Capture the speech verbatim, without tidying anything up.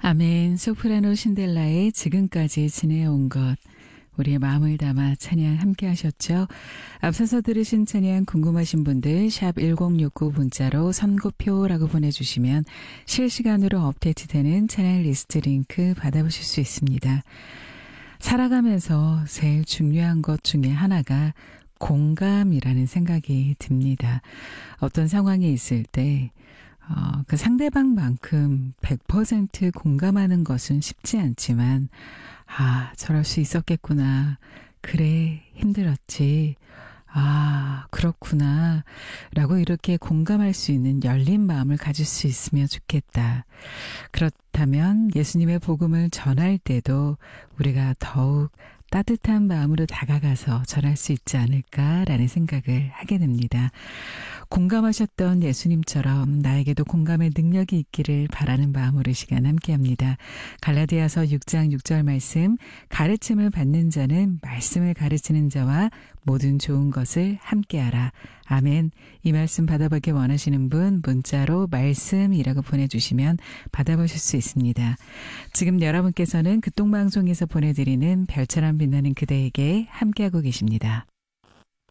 아멘. 소프라노 신델라의 지금까지 지내온 것. 우리의 마음을 담아 찬양 함께 하셨죠. 앞서서 들으신 찬양 궁금하신 분들 샵 일공육구 문자로 선고표라고 보내주시면 실시간으로 업데이트되는 찬양 리스트 링크 받아보실 수 있습니다. 살아가면서 제일 중요한 것 중에 하나가 공감이라는 생각이 듭니다. 어떤 상황에 있을 때 어, 그 상대방만큼 백 퍼센트 공감하는 것은 쉽지 않지만 아, 저럴 수 있었겠구나. 그래, 힘들었지. 아, 그렇구나. 라고 이렇게 공감할 수 있는 열린 마음을 가질 수 있으면 좋겠다. 그렇다면 예수님의 복음을 전할 때도 우리가 더욱 따뜻한 마음으로 다가가서 전할 수 있지 않을까라는 생각을 하게 됩니다. 공감하셨던 예수님처럼 나에게도 공감의 능력이 있기를 바라는 마음으로 이 시간 함께합니다. 갈라디아서 육 장 육 절 말씀, 가르침을 받는 자는 말씀을 가르치는 자와 모든 좋은 것을 함께하라. 아멘. 이 말씀 받아보기 원하시는 분 문자로 말씀이라고 보내주시면 받아보실 수 있습니다. 지금 여러분께서는 극동방송에서 보내드리는 별처럼 빛나는 그대에게 함께하고 계십니다.